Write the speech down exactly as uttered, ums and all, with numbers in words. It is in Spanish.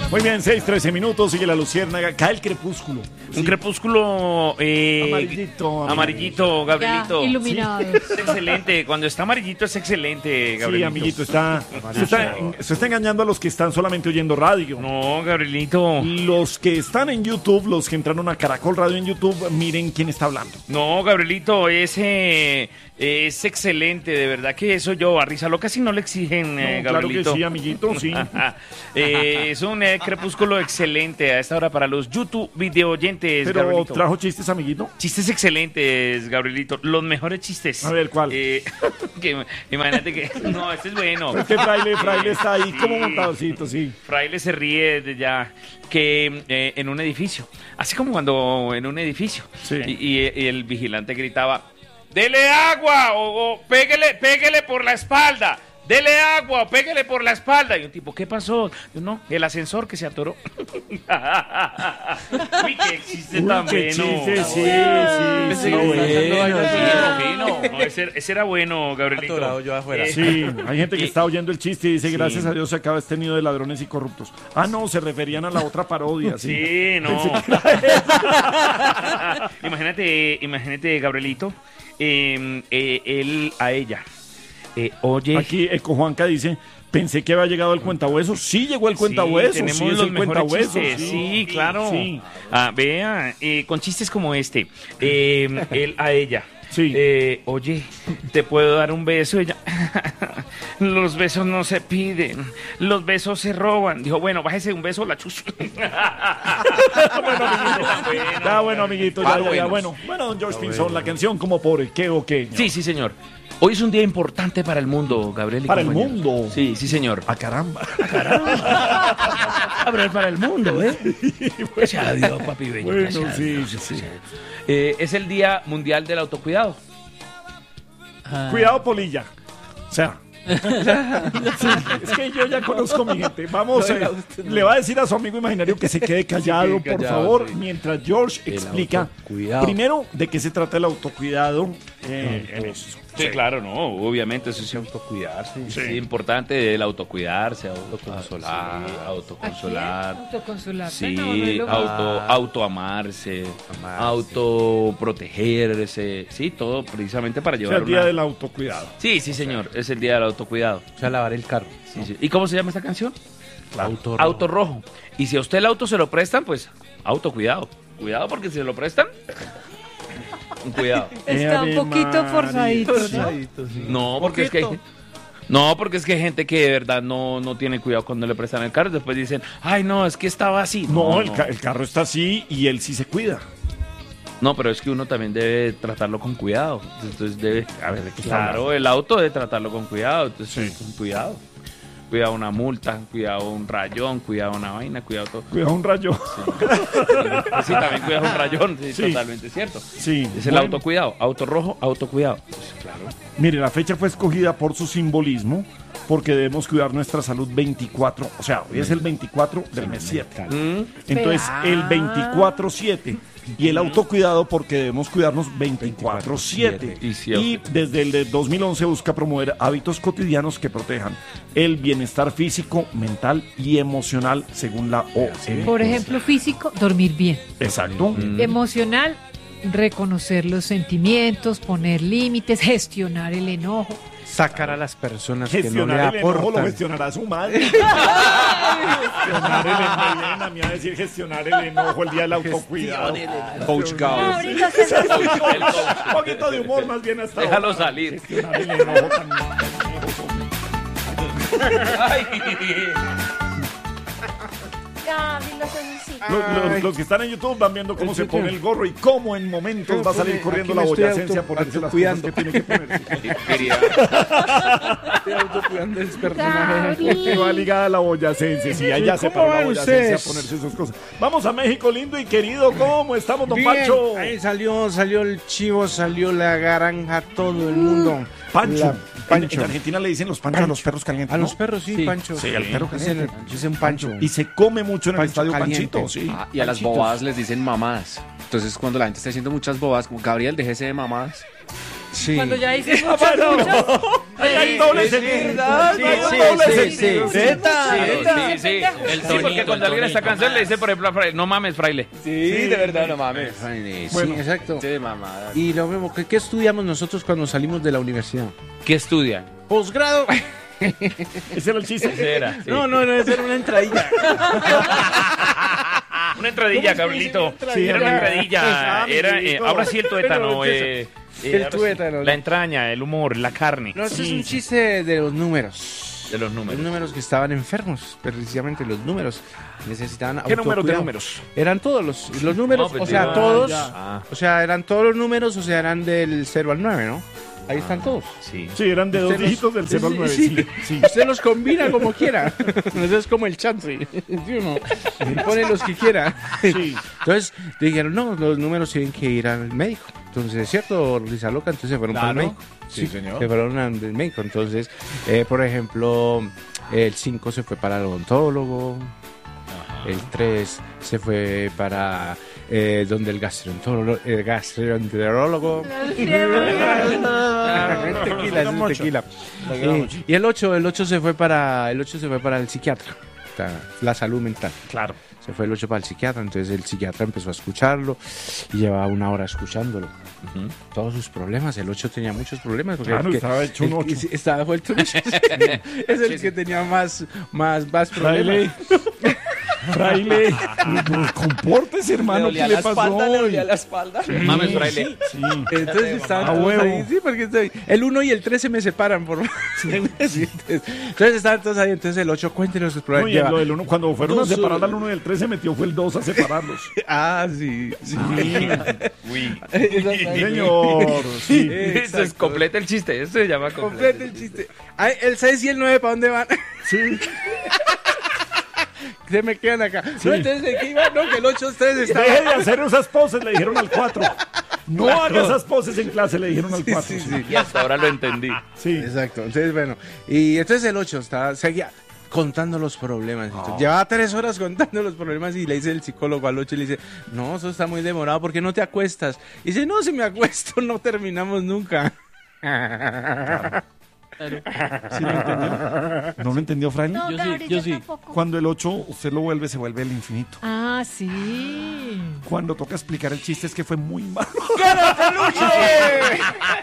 Muy bien, seis, trece minutos, sigue la luciérnaga, cae el crepúsculo. Sí. Un crepúsculo eh, amarillito, amarillito, Gabrielito. Ya, iluminado. Sí. Es excelente, cuando está amarillito es excelente, Gabrielito. Sí, amiguito, está, se, está, se está engañando a los que están solamente oyendo radio. No, Gabrielito. Los que están en YouTube, los que entraron a Caracol Radio en YouTube, miren quién está hablando. No, Gabrielito, ese... Es excelente, de verdad que eso yo a Risa Loca si no le exigen, eh, no, Gabrielito. Claro que sí, amiguito, sí. eh, es un eh, crepúsculo excelente a esta hora para los YouTube video oyentes, Pero Gabrielito. ¿trajo chistes, amiguito? Chistes excelentes, Gabrielito. Los mejores chistes. A ver, ¿cuál? Eh, que, imagínate que... No, este es bueno. Este Fraile, Fraile está ahí sí. como montadorcito, sí. Fraile se ríe de ya que eh, en un edificio. Así como cuando en un edificio. Sí. Y, y, y el vigilante gritaba... ¡Dele agua! O, o pégale, pégale por la espalda. Dele agua o pégale por la espalda. Y un tipo, ¿qué pasó? Yo, no, el ascensor que se atoró. Uy, que existe Uy, tan qué bueno. chiste, sí, sí, sí. No, bueno, bueno. No, ese, ese era bueno, Gabrielito. Atorado yo afuera. Eh, Sí, hay gente que y- está oyendo el chiste y dice, Sí. gracias a Dios se acaba este nido de ladrones y corruptos. Ah, no, se referían a la otra parodia, sí. Sí, no. imagínate, imagínate, Gabrielito, eh, eh, él a ella. Eh, oye, Aquí Eco Juanca dice, pensé que había llegado el cuentahueso. Sí llegó el cuentahueso, sí, tenemos sí, es los el mejores cuentahueso. chistes, sí, claro. Sí. Ah, vea, eh, con chistes como este, eh, él a ella. Sí. Eh, oye, ¿te puedo dar un beso? Ella, los besos no se piden, los besos se roban. Dijo, bueno, bájese un beso, la chus. Bueno, amiguito. Ya, bueno, amiguito, ya, ya, ya, bueno. Bueno, don George Pinzón, la canción como por el qué o qué. Sí, sí, señor. Hoy es un día importante para el mundo, Gabriel. y Para el compañeros. mundo. Sí, sí, señor. Ah, caramba. Gabriel, para el mundo, ¿eh? Gracias a Dios, papi bello. Bueno, gracias a sí, Dios, sí, sí. Eh, es el Día Mundial del Autocuidado. Cuidado, polilla. O sea. Sí, es que yo ya conozco a mi gente. Vamos, eh, le va a decir a su amigo imaginario que se quede callado, quede por callado, favor, sí. mientras George El explica autocuidado. primero de qué se trata el autocuidado. eh, en eso. Sí, claro, no, obviamente eso es autocuidarse. Sí. Es importante el autocuidarse, autoconsolar, autoconsolar. Autoconsolarse. Sí, No, no es lo auto, autoamarse, autoprotegerse, sí, todo precisamente para O sea, llevar el día una... del autocuidado. Sí, sí, señor, es el día del autocuidado. O sea, lavar el carro. Sí, sí. ¿Y cómo se llama esta canción? Auto Auto rojo. Y si a usted el auto se lo prestan, pues autocuidado. Cuidado porque si se lo prestan, cuidado. Está un Ave poquito María. forzadito, ¿no? No, porque es que hay, no, porque es que hay gente que de verdad no, no tiene cuidado cuando le prestan el carro. Después dicen, ay, no, es que estaba así. No, el, ca- el carro está así y él sí se cuida. No, pero es que uno también debe tratarlo con cuidado. Entonces debe, A ver, ¿de qué está claro, hablando? el auto debe tratarlo con cuidado. Entonces, Sí. con cuidado. Cuidado una multa, cuidado un rayón, cuidado una vaina, cuidado todo. Cuidado un rayo. Sí, también cuidado un rayón, sí, Sí. totalmente cierto. Sí. Es el bueno. autocuidado, auto rojo, autocuidado. Pues, claro. Mire, la fecha fue escogida por su simbolismo, porque debemos cuidar nuestra salud veinticuatro, o sea, hoy es el veinticuatro del mes siete. Mm, Entonces, el veinticuatro siete. Y el autocuidado porque debemos cuidarnos veinticuatro siete. Y sí, Y desde el de dos mil once busca promover hábitos cotidianos que protejan el bienestar físico, mental y emocional según la O M S. Por ejemplo, físico, dormir bien. Exacto. Mm. Emocional, reconocer los sentimientos, poner límites, gestionar el enojo. Sacar a las personas que no Gestionar le el enojo lo aportan. gestionará su madre. Gestionar el enojo. Elena, me iba a decir gestionar el enojo el día del autocuidado. Coach Gauss. Un poquito de humor más bien hasta Déjalo ahora. salir. Gestionar el enojo también. Ay. Ah, dilo así. Los, los- los que están en YouTube van viendo cómo se pone el gorro y cómo en momentos va a salir corriendo la Aquí me estoy boyacencia auto- por ponerse las cosas autocuidando. que tiene que ponerse. Quería- Estoy autocuidando el personaje. Que va ligada a la boyacencia, sí, allá se ¿Cómo para la van boyacencia a ustedes? ponerse esas cosas. Vamos a México, lindo y querido, ¿cómo estamos, don Bien, Pancho? ahí salió, salió el chivo, salió la garanja, todo el mundo. Pancho. La- Pancho. En, en Argentina le dicen los panchos a los perros calientes, A ¿no? los perros, sí, Sí. Pancho. Sí, al perro Dicen, caliente. dicen Pancho. Y se come mucho en el Pancho estadio caliente. Panchito, sí. Ah, y a las bobadas les dicen mamadas. Entonces, cuando la gente está diciendo muchas bobadas, como Gabriel, déjese de mamadas. Sí. Cuando ya dice Ah, muchas, bueno. muchas. Ahí hay doble es sentido. verdad, Hay sí, doble sí, sentido. sí. Zeta, Claro, zeta. sí, sí. El Sí, tonito, porque cuando el alguien esta tonito, canción le mamá. dice, por ejemplo, a Fraile, no mames, fraile. Sí, de verdad, no mames. Sí, Bueno. exacto. Sí, mamada. Y lo mismo, ¿qué, qué estudiamos nosotros cuando salimos de la universidad? ¿Qué estudian? Posgrado. Ese era el chiste. Ese era. sí. No, no, no, esa era una entradilla. Una entradilla, Carlito. Sí, Era una era- entradilla. Ah, Era, eh, amiguito. ahora sí el tuétano. Pero, eh, eh, el ahora sí, tuétano, La ¿no? entraña, el humor, la carne. No, ese es Sí, un sí. chiste de los números. De los Los números. números que estaban enfermos, precisamente los números. Necesitaban ¿Qué números de autocuidado. números? Eran todos los, los números, No, pues o sea, ya, todos. ya. Ah, O sea, eran todos los números, o sea, eran del cero al nueve, ¿no? Ahí están todos. sí. Sí, eran de dos Usted los- dígitos del cero al nueve. Sí, Sí, sí. Usted los combina como quiera. Eso es como el chance. ¿Sí o no? Y pone los que quiera. Sí. Entonces dijeron, no, los números tienen que ir al médico. Entonces, ¿es cierto, Risa Loca? Entonces se fueron para el Claro. médico. Sí, señor. Se fueron al médico. Entonces, eh, por ejemplo, el cinco se fue para el odontólogo. El tres se fue para eh, donde el gastroenterólogo. El gastroenterólogo. tequila, ese es tequila. Y, y el ocho, el ocho se fue para el ocho se fue para el psiquiatra. O sea, la salud mental. Claro. Se fue el ocho para el psiquiatra, entonces el psiquiatra empezó a escucharlo y llevaba una hora escuchándolo. Ujú. Todos sus problemas, el ocho tenía muchos problemas. Porque Claro, el que- estaba hecho un el que- ocho. sí, estaba vuelto un ocho. Es el que tenía más, más, más Fraile. problemas. Fraile. Pues, compórtese, Le hermano. ¿Qué dolía le la pasó espalda, le hoy? dolía la espalda. Mames, fraile. Sí. Entonces estaban A todos huevo. ahí, sí, porque estoy- el uno y el tres se me separan. Por... entonces, entonces estaban todos ahí, entonces el ocho, cuéntenos sus No, problemas. y el- Lleva- lo del uno, cuando fueron a dos, separar uh, al uno y el tres se metió fue el dos a separarlos. Ah, sí. sí. Uy. Señor. Sí. Eso es completa el chiste. Eso se llama Complete el chiste. Ay, el seis y el nueve, ¿para dónde van? Sí. Se me quedan acá. No, entonces, ¿de qué iba? No, que el ocho ustedes estaban... Deje de hacer esas poses, le dijeron al cuatro. No haga esas poses en clase, le dijeron al cuatro. Sí, sí. Y hasta ahora lo entendí. Sí. Exacto. Entonces, bueno. Y entonces el ocho estaba, seguía contando los problemas. Entonces, llevaba tres horas contando los problemas y le dice el psicólogo al ocho y le dice, no, eso está muy demorado, ¿por qué no te acuestas? Y dice, no, si me acuesto no terminamos nunca. ¿Sí lo entendió? ¿No lo entendió, Fraile? No, Yo sí, Gabriel, yo yo sí. tampoco. Cuando el ocho usted lo vuelve, se vuelve el infinito. Ah, sí. Cuando toca explicar el chiste es que fue muy malo.